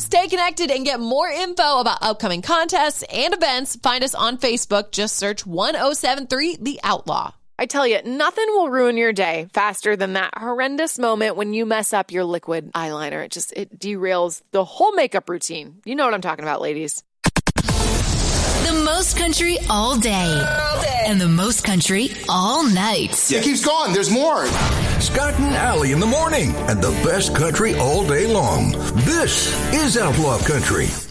Stay connected and get more info about upcoming contests and events. Find us on Facebook. Just search 1073 The Outlaw. I tell you, nothing will ruin your day faster than that horrendous moment when you mess up your liquid eyeliner. It derails the whole makeup routine. You know what I'm talking about, ladies. The most country all day. And the most country all night. It keeps going. There's more. Scott and Allie in the morning. And the best country all day long. This is Outlaw Country.